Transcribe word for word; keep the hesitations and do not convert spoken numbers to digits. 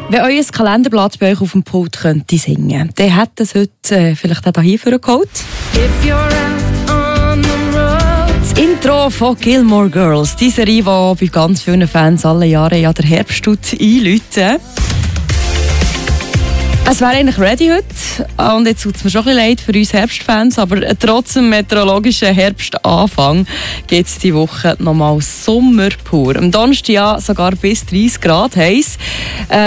Wenn euer Kalenderblatt bei euch auf dem Pult könnte singen, dann hätte es heute äh, vielleicht auch hier vorgeholt. Das Intro von Gilmore Girls, die Serie, die bei ganz vielen Fans alle Jahre ja der Herbst einläuten. Es wäre eigentlich ready heute und jetzt tut es mir schon ein bisschen leid für uns Herbstfans, aber trotz dem meteorologischen Herbstanfang geht es diese Woche nochmal Sommer pur. Am Donnerstag ja sogar bis dreißig Grad heiß. Äh,